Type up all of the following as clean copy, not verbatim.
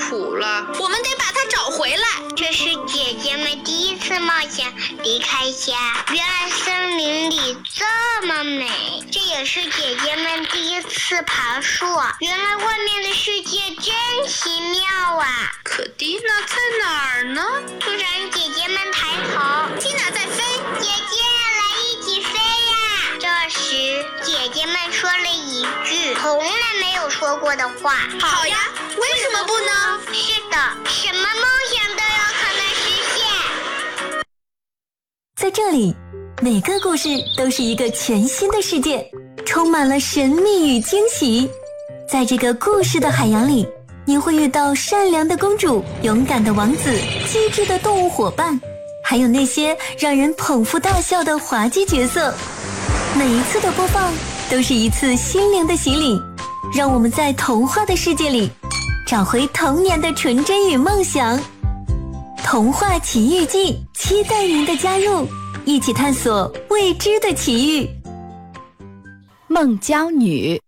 楚了，我们得把它找回来。 这是姐姐们第一次冒险离开家，原来森林里这么美。这也是姐姐们第一次爬树，原来外面的世界真奇妙啊！ 可蒂娜在哪儿呢？ 突然姐姐们抬头， 蒂娜在飞， 姐姐来一起飞呀！这时姐姐们说了一句从来没有说过的话。 好呀，为什么不呢？ 是的，什么梦想都有可能实现。 在这里，每个故事都是一个全新的世界，充满了神秘与惊喜。在这个故事的海洋里，你会遇到善良的公主、勇敢的王子、机智的动物伙伴，还有那些让人捧腹大笑的滑稽角色。每一次的播放都是一次心灵的洗礼，让我们在童话的世界里找回童年的纯真与梦想。童话奇遇记，期待您的加入，一起探索未知的奇遇。 孟姜女。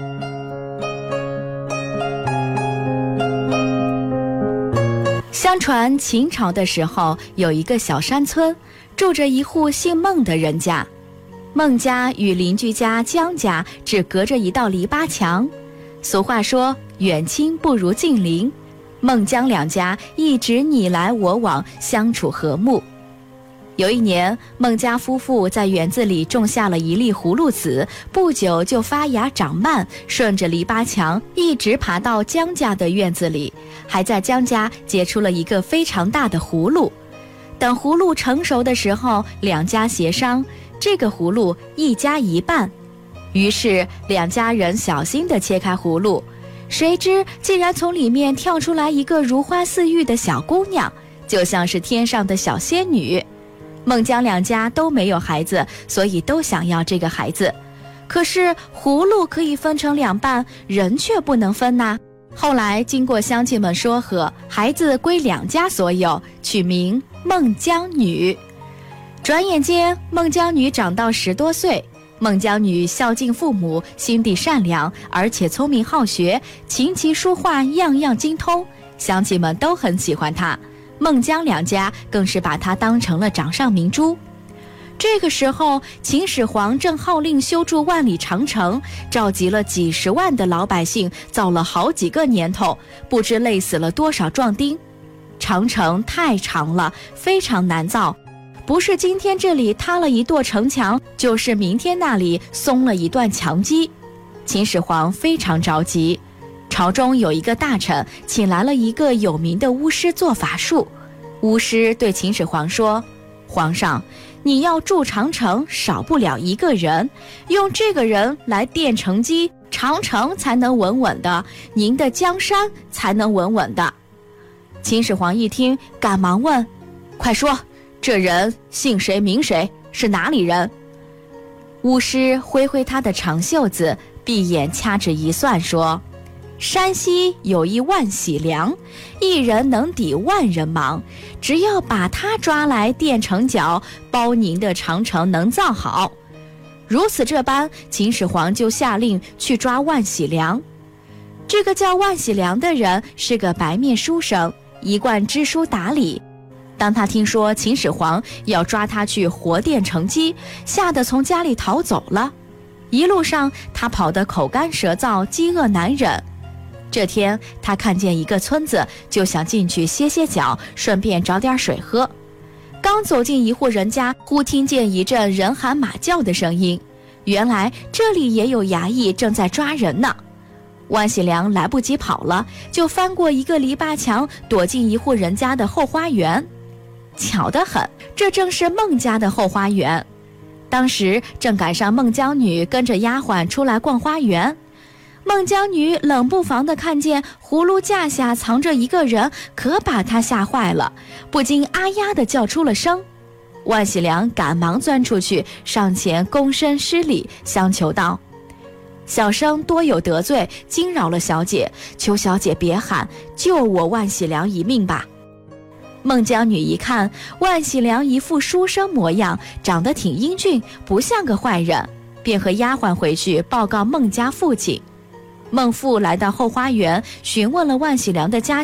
相传秦朝的时候，有一个小山村，住着一户姓孟的人家。孟家与邻居家姜家只隔着一道篱笆墙。俗话说，远亲不如近邻。孟姜两家一直你来我往，相处和睦。有一年，孟家夫妇在园子里种下了一粒葫芦籽，不久就发芽长蔓，顺着篱笆墙一直爬到姜家的院子里，还在姜家结出了一个非常大的葫芦。等葫芦成熟的时候，两家协商，这个葫芦一家一半。于是两家人小心地切开葫芦，谁知竟然从里面跳出来一个如花似玉的小姑娘，就像是天上的小仙女。孟姜两家都没有孩子，所以都想要这个孩子。可是葫芦可以分成两半，人却不能分呐。后来经过乡亲们说和，孩子归两家所有，取名孟姜女。转眼间，孟姜女长到10多岁。孟姜女孝敬父母，心地善良，而且聪明好学，琴棋书画样样精通，乡亲们都很喜欢她。孟姜两家更是把她当成了掌上明珠。这个时候，秦始皇正号令修筑万里长城，召集了几十万的老百姓，造了好几个年头，不知累死了多少壮丁。长城太长了，非常难造，不是今天这里塌了一座城墙，就是明天那里松了一段墙基。秦始皇非常着急，朝中有一个大臣请来了一个有名的巫师做法术。巫师对秦始皇说，皇上，你要筑长城，少不了一个人，用这个人来垫城基，长城才能稳稳的，您的江山才能稳稳的。秦始皇一听，赶忙问，快说，这人姓谁名谁，是哪里人？巫师挥挥他的长袖子，闭眼掐指一算，说，山西有一万喜良，一人能抵万人忙，只要把他抓来垫城角，包您的长城能造好。如此这般，秦始皇就下令去抓万喜良。这个叫万喜良的人是个白面书生，一贯知书达理。当他听说秦始皇要抓他去活垫城基，吓得从家里逃走了。一路上他跑得口干舌燥，饥饿难忍。这天他看见一个村子，就想进去歇歇脚，顺便找点水喝。刚走进一户人家，忽听见一阵人喊马叫的声音，原来这里也有衙役正在抓人呢。万喜良来不及跑了，就翻过一个篱笆墙，躲进一户人家的后花园。巧得很，这正是孟家的后花园。当时正赶上孟姜女跟着丫鬟出来逛花园。孟姜女冷不防地看见葫芦架下藏着一个人，可把她吓坏了，不禁啊呀地叫出了声。万喜良赶忙钻出去，上前躬身施礼，相求道，小生多有得罪，惊扰了小姐，求小姐别喊，救我万喜良一命吧。孟姜女一看万喜良一副书生模样，长得挺英俊，不像个坏人，便和丫鬟回去报告孟家父亲。孟父来到后花园，询问了万喜良的家乡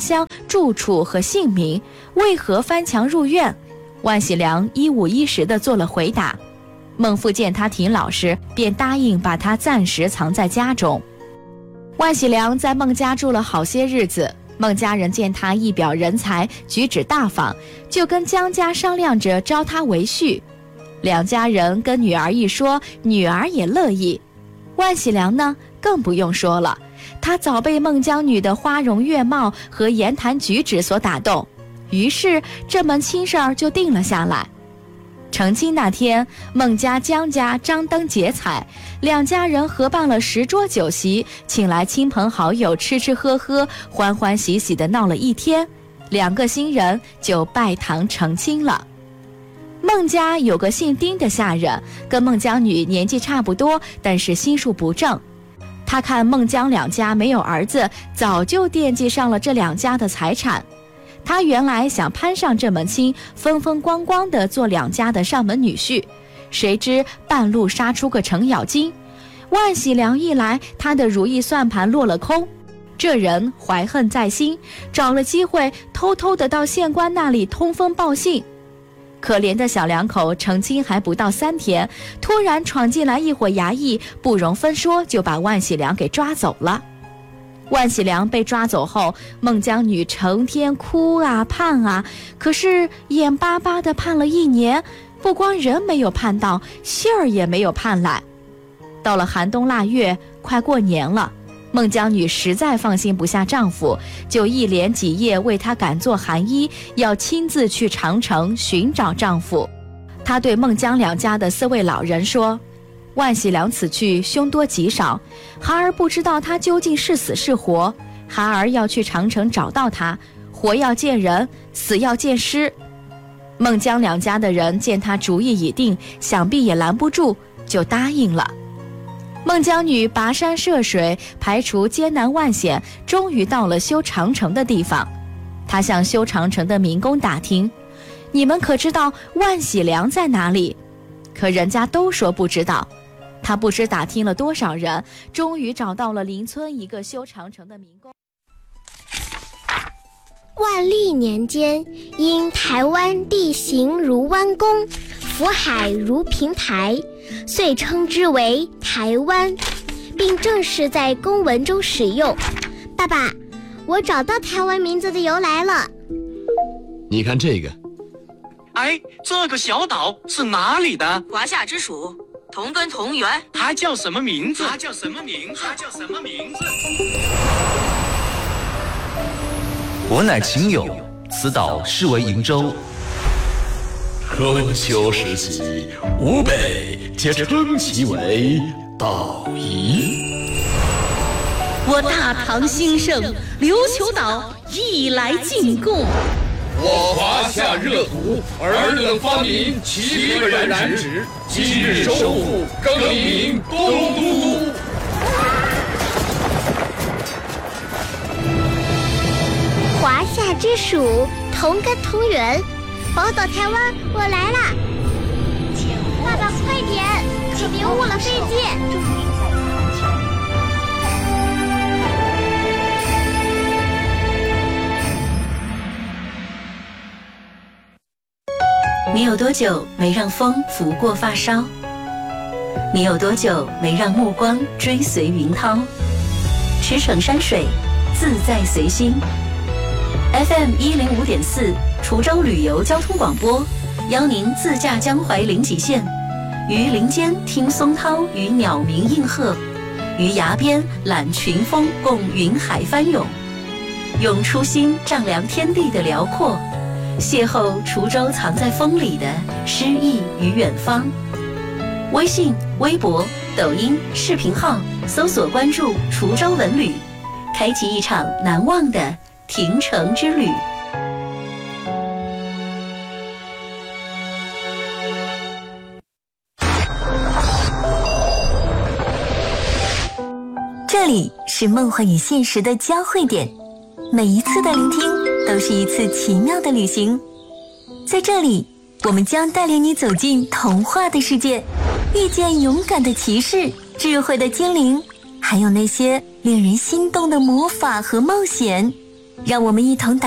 住处和姓名，为何翻墙入院。万喜良一五一十地做了回答。孟父见他挺老实，便答应把他暂时藏在家中。万喜良在孟家住了好些日子，孟家人见他一表人才，举止大方，就跟姜家商量着招他为婿。两家人跟女儿一说，女儿也乐意。万喜良呢，更不用说了，他早被孟姜女的花容月貌和言谈举止所打动，于是这门亲事儿就定了下来。成亲那天，孟家、姜家张灯结彩，两家人合办了10桌酒席，请来亲朋好友吃吃喝喝，欢欢喜喜地闹了一天，两个新人就拜堂成亲了。孟家有个姓丁的下人，跟孟姜女年纪差不多，但是心术不正。他看孟姜两家没有儿子，早就惦记上了这两家的财产。他原来想攀上这门亲，风风光光地做两家的上门女婿，谁知半路杀出个程咬金。万喜良一来，他的如意算盘落了空。这人怀恨在心，找了机会偷偷地到县官那里通风报信。可怜的小两口成亲还不到3天，突然闯进来一伙衙役，不容分说就把万喜良给抓走了。万喜良被抓走后，孟姜女成天哭啊盼啊，可是眼巴巴地盼了1年，不光人没有盼到，信儿也没有盼来。到了寒冬腊月，快过年了，孟姜女实在放心不下丈夫，就一连几夜为他赶做寒衣，要亲自去长城寻找丈夫。她对孟姜两家的4位老人说，万喜良此去凶多吉少，孩儿不知道他究竟是死是活，孩儿要去长城找到他，活要见人，死要见尸。孟姜两家的人见他主意已定，想必也拦不住，就答应了。孟姜女跋山涉水，排除艰难万险，终于到了修长城的地方。她向修长城的民工打听，你们可知道万喜良在哪里？可人家都说不知道。他不知打听了多少人，终于找到了邻村一个修长城的民工。 万历年间，因台湾地形如弯弓，福海如平台，遂称之为台湾，并正式在公文中使用。爸爸，我找到台湾名字的由来了。 你看这个。 哎，这个小岛是哪里的？ 华夏之属，同根同源。 它叫什么名字？ 我乃秦俑，此岛是为瀛洲。 春秋时期，吴北皆称其为岛夷。 我大唐兴盛，琉球岛亦来进贡。 我华夏热土，尔等发明7个染指，今日收复，更名东都。 华夏之属，同根同源，宝岛台湾，我来啦！爸爸快点，可别误了飞机。 你有多久没让风拂过发梢？你有多久没让目光追随云涛？驰骋山水，自在随心。FM 105.4滁州旅游交通广播，邀您自驾江淮临济县，于林间听松涛与鸟鸣应和，于崖边览群峰共云海翻涌，用初心丈量天地的辽阔，邂逅滁州藏在风里的诗意与远方。微信、微博、抖音、视频号搜索关注滁州文旅，开启一场难忘的亭城之旅。这里是梦幻与现实的交汇点，每一次的聆听都是一次奇妙的旅行。在这里，我们将带领你走进童话的世界，遇见勇敢的骑士、智慧的精灵，还有那些令人心动的魔法和冒险。让我们一同